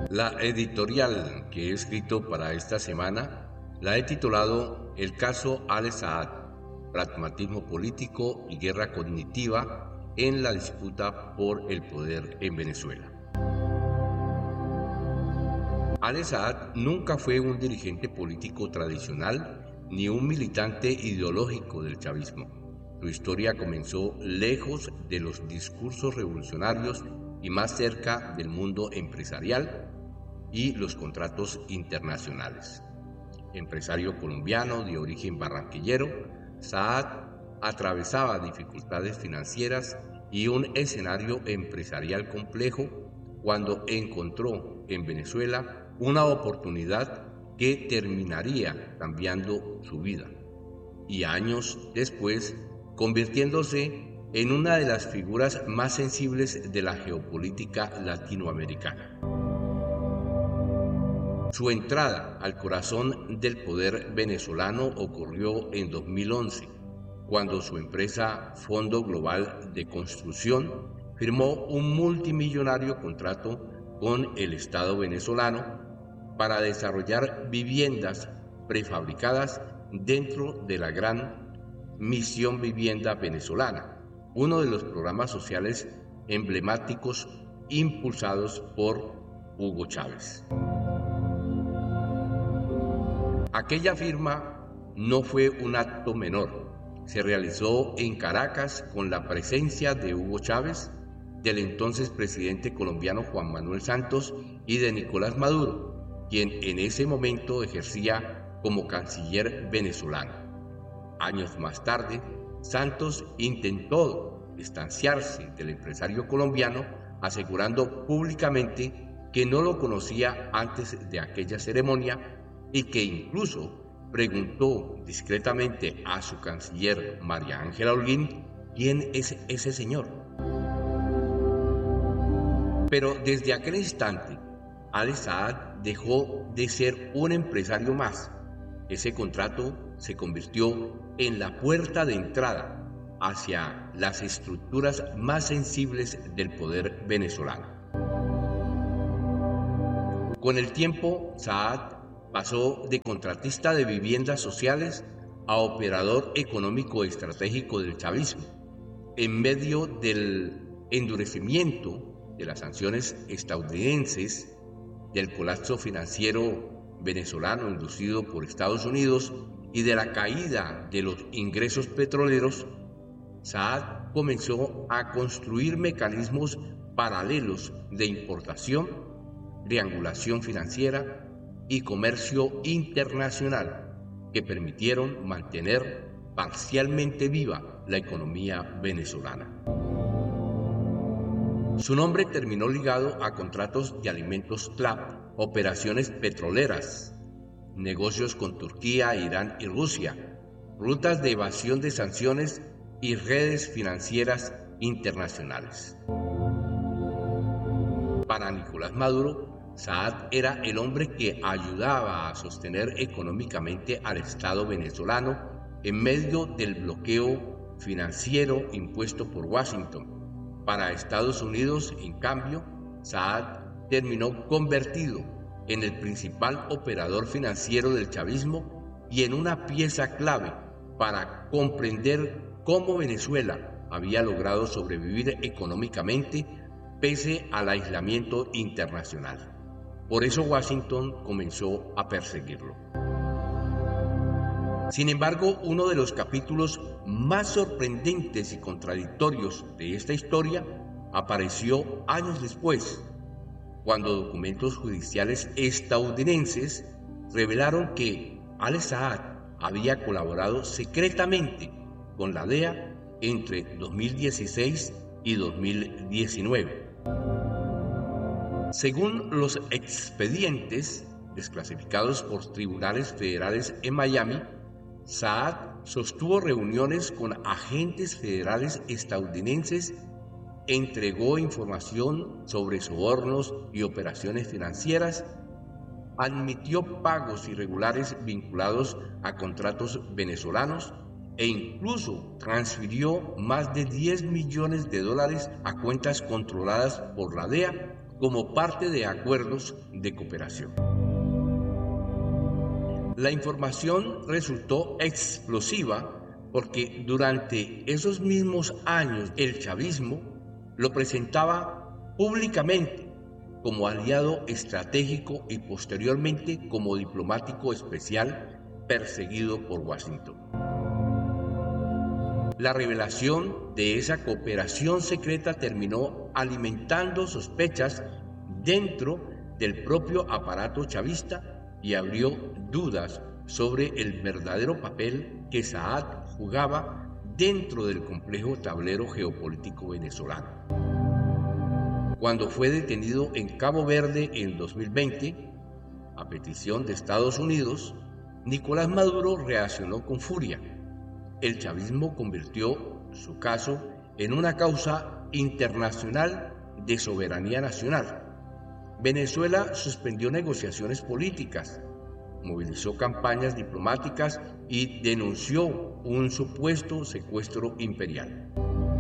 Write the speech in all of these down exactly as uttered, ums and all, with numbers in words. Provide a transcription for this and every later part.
La editorial que he escrito para esta semana la he titulado El caso Ale Saad, pragmatismo político y guerra cognitiva en la disputa por el poder en Venezuela. Ale Saad nunca fue un dirigente político tradicional ni un militante ideológico del chavismo. Su historia comenzó lejos de los discursos revolucionarios y más cerca del mundo empresarial y los contratos internacionales. Empresario colombiano de origen barranquillero, Saad atravesaba dificultades financieras y un escenario empresarial complejo cuando encontró en Venezuela una oportunidad que terminaría cambiando su vida y años después convirtiéndose en una de las figuras más sensibles de la geopolítica latinoamericana. Su entrada al corazón del poder venezolano ocurrió en dos mil once, cuando su empresa Fondo Global de Construcción firmó un multimillonario contrato con el Estado venezolano para desarrollar viviendas prefabricadas dentro de la gran Misión Vivienda Venezolana, uno de los programas sociales emblemáticos impulsados por Hugo Chávez. Aquella firma no fue un acto menor. Se realizó en Caracas con la presencia de Hugo Chávez, del entonces presidente colombiano Juan Manuel Santos y de Nicolás Maduro, quien en ese momento ejercía como canciller venezolano. Años más tarde, Santos intentó distanciarse del empresario colombiano, asegurando públicamente que no lo conocía antes de aquella ceremonia y que incluso preguntó discretamente a su canciller María Ángela Holguín quién es ese señor. Pero desde aquel instante, Ale Saad dejó de ser un empresario más. Ese contrato se convirtió en la puerta de entrada hacia las estructuras más sensibles del poder venezolano. Con el tiempo, Saad pasó de contratista de viviendas sociales a operador económico estratégico del chavismo. En medio del endurecimiento de las sanciones estadounidenses, del colapso financiero venezolano inducido por Estados Unidos y de la caída de los ingresos petroleros, Saad comenzó a construir mecanismos paralelos de importación, triangulación financiera y comercio internacional que permitieron mantener parcialmente viva la economía venezolana. Su nombre terminó ligado a contratos de alimentos CLAP, operaciones petroleras, negocios con Turquía, Irán y Rusia, rutas de evasión de sanciones y redes financieras internacionales. Para Nicolás Maduro, Saad era el hombre que ayudaba a sostener económicamente al Estado venezolano en medio del bloqueo financiero impuesto por Washington. Para Estados Unidos, en cambio, Saad terminó convertido en el principal operador financiero del chavismo y en una pieza clave para comprender cómo Venezuela había logrado sobrevivir económicamente pese al aislamiento internacional. Por eso Washington comenzó a perseguirlo. Sin embargo, uno de los capítulos más sorprendentes y contradictorios de esta historia apareció años después, cuando documentos judiciales estadounidenses revelaron que Ale Saad había colaborado secretamente con la D E A entre dos mil dieciséis y dos mil diecinueve. Según los expedientes desclasificados por tribunales federales en Miami, Saad sostuvo reuniones con agentes federales estadounidenses, entregó información sobre sobornos y operaciones financieras, admitió pagos irregulares vinculados a contratos venezolanos e incluso transfirió más de diez millones de dólares a cuentas controladas por la D E A como parte de acuerdos de cooperación. La información resultó explosiva porque durante esos mismos años el chavismo lo presentaba públicamente como aliado estratégico y posteriormente como diplomático especial perseguido por Washington. La revelación de esa cooperación secreta terminó alimentando sospechas dentro del propio aparato chavista y abrió dudas sobre el verdadero papel que Saad jugaba dentro del complejo tablero geopolítico venezolano. Cuando fue detenido en Cabo Verde en dos mil veinte, a petición de Estados Unidos, Nicolás Maduro reaccionó con furia. El chavismo convirtió su caso en una causa internacional de soberanía nacional. Venezuela suspendió negociaciones políticas, movilizó campañas diplomáticas y denunció un supuesto secuestro imperial.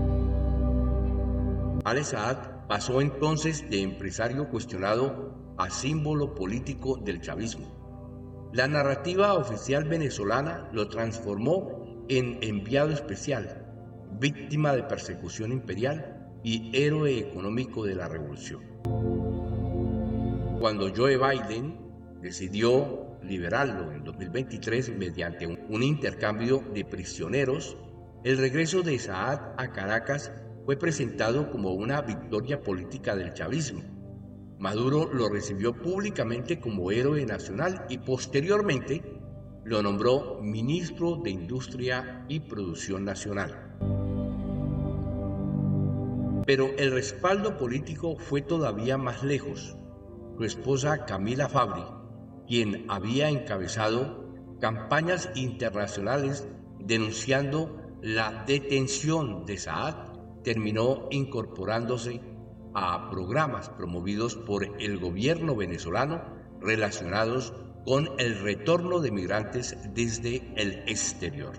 Ale Saad pasó entonces de empresario cuestionado a símbolo político del chavismo. La narrativa oficial venezolana lo transformó en enviado especial, víctima de persecución imperial y héroe económico de la revolución. Cuando Joe Biden decidió liberarlo en dos mil veintitrés mediante un, un intercambio de prisioneros, el regreso de Saad a Caracas fue presentado como una victoria política del chavismo. Maduro lo recibió públicamente como héroe nacional y posteriormente lo nombró ministro de Industria y Producción Nacional. Pero el respaldo político fue todavía más lejos. Su esposa Camila Fabri, quien había encabezado campañas internacionales denunciando la detención de Saad, terminó incorporándose a programas promovidos por el gobierno venezolano relacionados con el retorno de migrantes desde el exterior.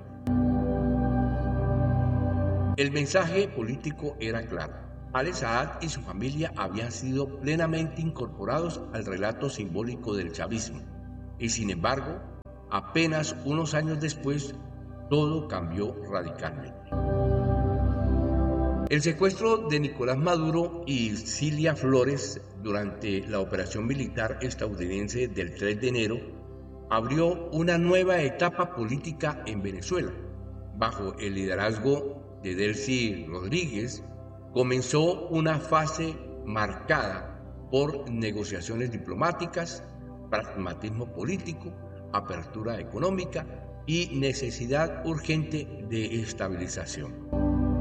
El mensaje político era claro. Ale Saad y su familia habían sido plenamente incorporados al relato simbólico del chavismo, y sin embargo, apenas unos años después, todo cambió radicalmente. El secuestro de Nicolás Maduro y Cilia Flores durante la operación militar estadounidense del tres de enero abrió una nueva etapa política en Venezuela. Bajo el liderazgo de Delcy Rodríguez, comenzó una fase marcada por negociaciones diplomáticas, pragmatismo político, apertura económica y necesidad urgente de estabilización.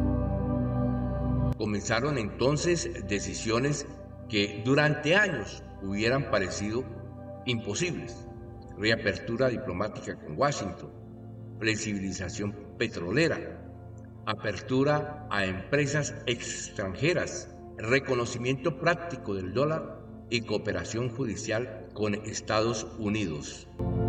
Comenzaron entonces decisiones que durante años hubieran parecido imposibles: reapertura diplomática con Washington, flexibilización petrolera, apertura a empresas extranjeras, reconocimiento práctico del dólar y cooperación judicial con Estados Unidos.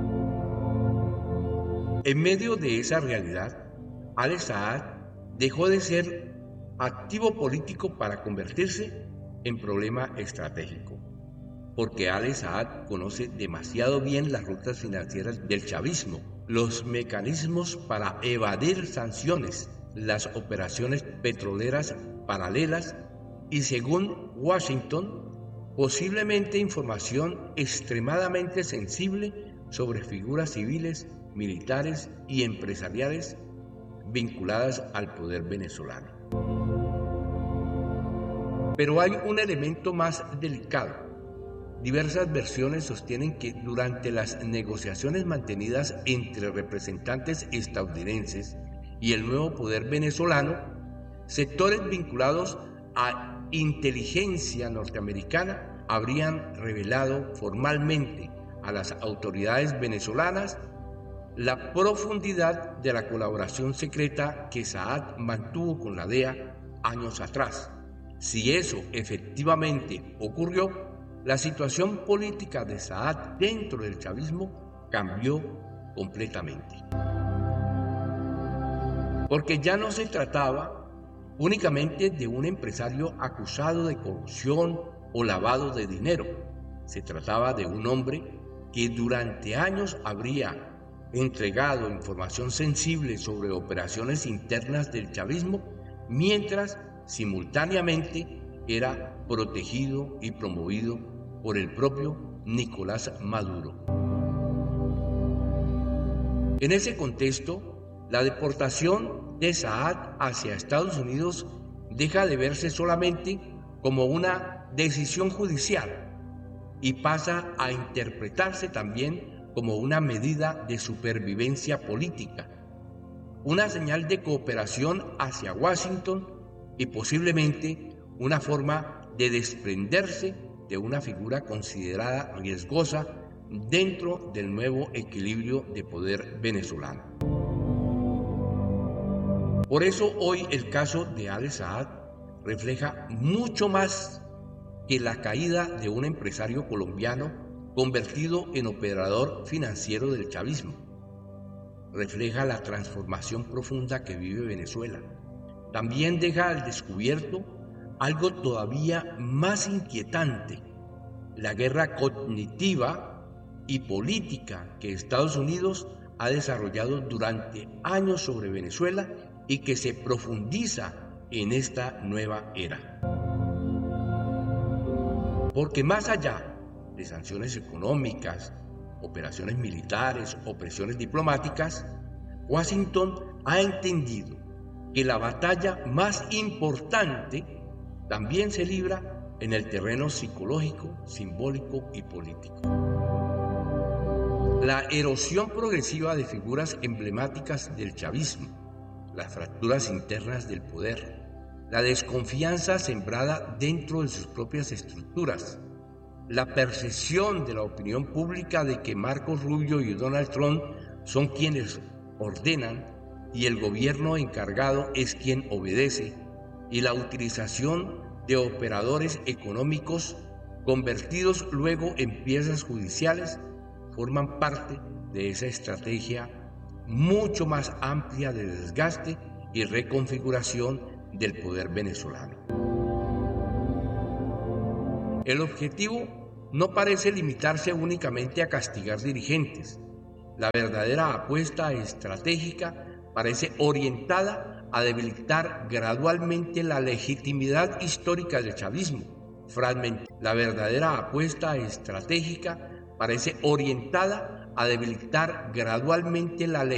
En medio de esa realidad, Ale Saad dejó de ser activo político para convertirse en problema estratégico, porque Ale Saad conoce demasiado bien las rutas financieras del chavismo, los mecanismos para evadir sanciones, las operaciones petroleras paralelas y, según Washington, posiblemente información extremadamente sensible sobre figuras civiles, militares y empresariales vinculadas al poder venezolano. Pero hay un elemento más delicado. Diversas versiones sostienen que durante las negociaciones mantenidas entre representantes estadounidenses y el nuevo poder venezolano, sectores vinculados a inteligencia norteamericana habrían revelado formalmente a las autoridades venezolanas la profundidad de la colaboración secreta que Saad mantuvo con la D E A años atrás. Si eso efectivamente ocurrió, la situación política de Saad dentro del chavismo cambió completamente. Porque ya no se trataba únicamente de un empresario acusado de corrupción o lavado de dinero. Se trataba de un hombre que durante años habría entregado información sensible sobre operaciones internas del chavismo, mientras simultáneamente era protegido y promovido por el propio Nicolás Maduro. En ese contexto, la deportación de Saad hacia Estados Unidos deja de verse solamente como una decisión judicial y pasa a interpretarse también como una medida de supervivencia política, una señal de cooperación hacia Washington y posiblemente una forma de desprenderse de una figura considerada riesgosa dentro del nuevo equilibrio de poder venezolano. Por eso hoy el caso de Ali Saad refleja mucho más que la caída de un empresario colombiano convertido en operador financiero del chavismo. Refleja la transformación profunda que vive Venezuela. También deja al descubierto algo todavía más inquietante: la guerra cognitiva y política que Estados Unidos ha desarrollado durante años sobre Venezuela y que se profundiza en esta nueva era. Porque más allá de sanciones económicas, operaciones militares o presiones diplomáticas, Washington ha entendido que la batalla más importante también se libra en el terreno psicológico, simbólico y político. La erosión progresiva de figuras emblemáticas del chavismo, las fracturas internas del poder, la desconfianza sembrada dentro de sus propias estructuras, la percepción de la opinión pública de que Marco Rubio y Donald Trump son quienes ordenan y el gobierno encargado es quien obedece, y la utilización de operadores económicos convertidos luego en piezas judiciales forman parte de esa estrategia mucho más amplia de desgaste y reconfiguración del poder venezolano. El objetivo no parece limitarse únicamente a castigar dirigentes. La verdadera apuesta estratégica parece orientada a debilitar gradualmente la legitimidad histórica del chavismo. Fragment. La verdadera apuesta estratégica parece orientada a debilitar gradualmente la legitimidad